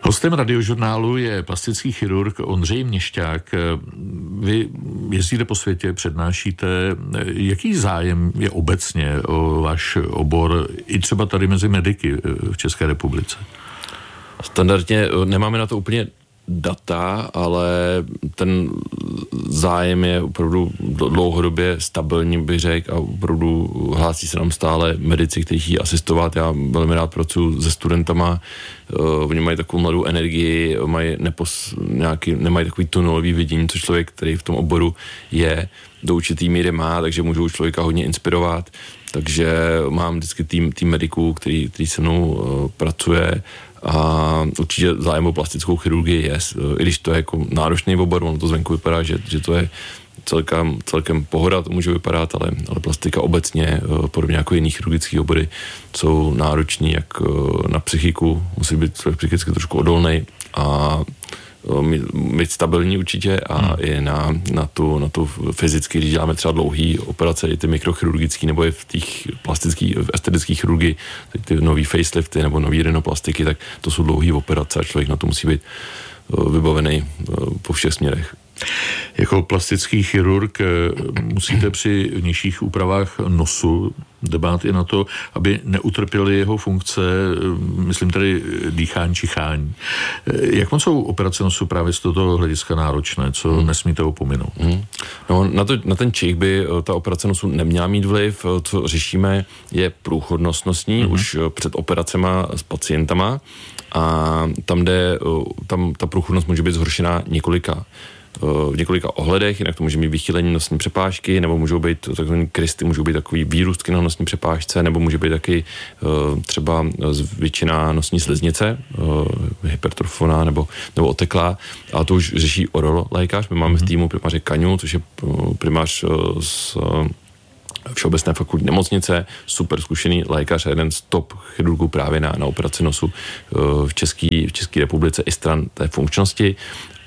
Hostem Radiožurnálu je plastický chirurg Ondřej Měšťák. Vy jezdíte po světě, přednášíte. Jaký zájem je obecně o váš obor i třeba tady mezi mediky v České republice? Standardně nemáme na to úplně data, ale ten zájem je opravdu dlouhodobě stabilní, bych řekl, a opravdu hlásí se nám stále medici, kteří chtějí asistovat. Já velmi rád pracuji se studentama, oni mají takovou mladou energii, nemají takový tunelový vidění, co člověk, který v tom oboru je, do určitý míry má, takže můžou člověka hodně inspirovat. Takže mám vždycky tým mediků, který se mnou pracuje, a určitě zájem o plastickou chirurgii je, i když to je jako náročný obor, ono to zvenku vypadá, že to je celkem pohoda, to může vypadat, ale plastika obecně, podobně jako jiný chirurgický obory, jsou náročný jak na psychiku, musí být psychicky trošku odolnej a být stabilní určitě a i na tu fyzicky, když děláme třeba dlouhý operace, i ty mikrochirurgický, nebo i v těch plastických, v estetických chirurgii, ty nový facelifty nebo nový rinoplastiky, tak to jsou dlouhý operace a člověk na to musí být vybavený po všech směrech. Jako plastický chirurg musíte při nižších úpravách nosu dbát i na to, aby neutrpěly jeho funkce, myslím tedy dýchání, čichání. Jak moc jsou operace nosu právě z tohoto hlediska náročné? Co nesmíte opominout? No, na ten čich by ta operace nosu neměla mít vliv. Co řešíme, je průchodnost nosní už před operacema s pacientama a tam ta průchodnost může být zhoršená v několika ohledech, jinak to může mít vychylení nosní přepážky, nebo můžou být takzvané krysty, můžou být takový výrůstky na nosní přepážce, nebo může být taky třeba zvětšená nosní sliznice, hypertrofovaná nebo oteklá, a to už řeší lékař. My máme v týmu primáře Kaňu, což je primář z Všeobecné fakultní nemocnice, super zkušený lékař, jeden z top chirurgů právě na operaci nosu v České republice i stran té funkčnosti.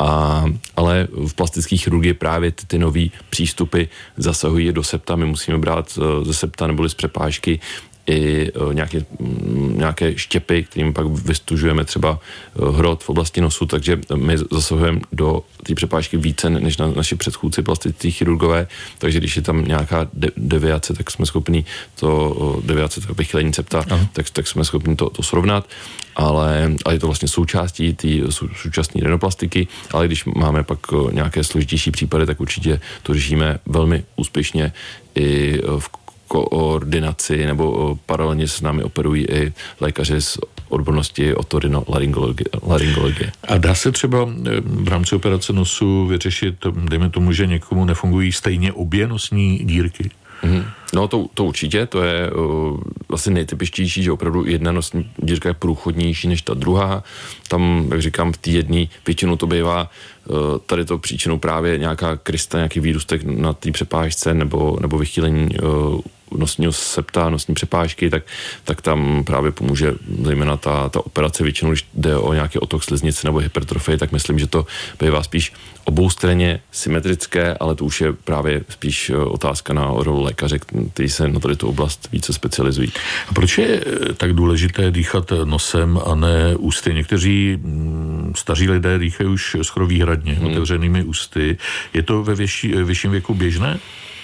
Ale v plastické chirurgii právě ty nový přístupy zasahují do septa. My musíme brát ze septa neboli z přepážky i nějaké štěpy, kterým pak vystužujeme třeba hrot v oblasti nosu, takže my zasahujeme do té přepážky více než naši předchůdci plastičtí chirurgové, takže když je tam nějaká deviace, tak jsme schopni deviace, vychylení septa, tak jsme schopni to srovnat, ale je to vlastně součástí té současné rinoplastiky, ale když máme pak nějaké složitější případy, tak určitě to řešíme velmi úspěšně i v koordinaci, nebo paralelně s námi operují i lékaři z odbornosti otorinolaryngologie. A dá se třeba v rámci operace nosu vyřešit, dejme tomu, že někomu nefungují stejně obě nosní dírky? No to určitě, to je asi nejtypičtější, že opravdu jedna nosní dírka je průchodnější než ta druhá. Tam, jak říkám, v té jedné většinou to bývá tady to příčinou právě nějaká krysta, nějaký výrůstek na té přepážce nebo vychýlení nosního septa, nosní přepážky, tak tam právě pomůže zejména ta operace. Většinou, když jde o nějaký otok sliznice nebo hypertrofii, tak myslím, že to bývá spíš oboustranně symetrické, ale to už je právě spíš otázka na roli lékaře, kteří se na tady tu oblast více specializují. A proč je tak důležité dýchat nosem a ne ústy? Někteří staří lidé dýchají už skoro výhradně otevřenými ústy. Je to ve vyšším věku běžné?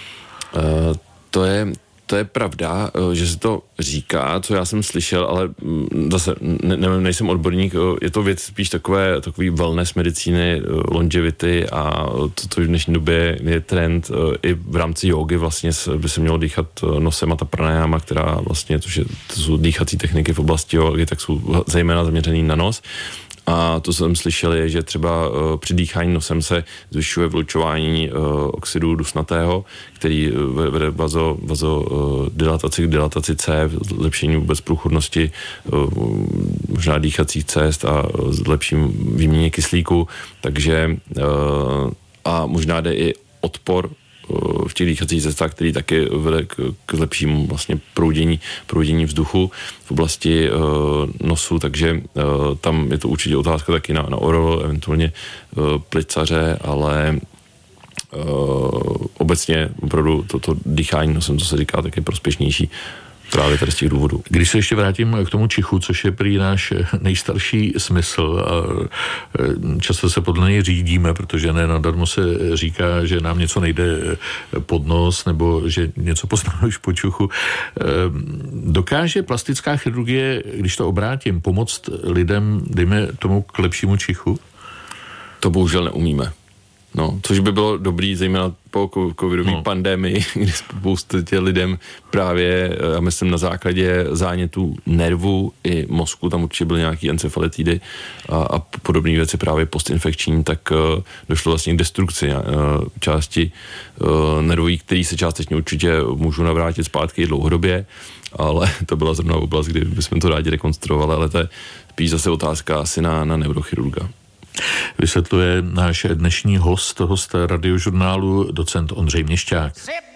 To je pravda, že se to říká, co já jsem slyšel, ale zase nejsem odborník, je to věc spíš takový wellness medicíny, longevity, a to v dnešní době je trend i v rámci jógy vlastně by se mělo dýchat nosem, a ta pranayama, která vlastně, to jsou dýchací techniky v oblasti jógy, tak jsou zejména zaměřený na nos. A to jsem slyšel, je, že třeba při dýchání nosem se zvyšuje vylučování oxidu dusnatého, který vede dilataci cév, zlepšení vůbec průchodnosti, možná dýchacích cest a lepším výměně kyslíku, takže a možná jde i odpor v těch dýchacích cestách, který taky vede k lepšímu vlastně proudění vzduchu v oblasti nosu, takže tam je to určitě otázka taky na orol, eventuálně plicaře, ale obecně opravdu toto dýchání nosem, co se říká, tak je prospěšnější Právě tady z těch důvodů. Když se ještě vrátím k tomu čichu, což je prý náš nejstarší smysl a často se podle něj řídíme, protože ne nadarmo se říká, že nám něco nejde pod nos nebo že něco poznáme už po čuchu. Dokáže plastická chirurgie, když to obrátím, pomoct lidem, dejme tomu, k lepšímu čichu? To bohužel neumíme. No, což by bylo dobrý, zejména po covidové pandemii, kdy spoustu těch lidem právě, já myslím, na základě zánětů nervů i mozku, tam určitě byly nějaký encefalitidy a podobné věci právě postinfekční, tak došlo vlastně k destrukci části nervových, který se částečně určitě můžou navrátit zpátky i dlouhodobě, ale to byla zrovna oblast, kdy bychom to rádi rekonstruovali, ale to je spíš zase otázka asi na neurochirurga. Vysvětluje náš dnešní host Radiožurnálu, docent Ondřej Měšťák.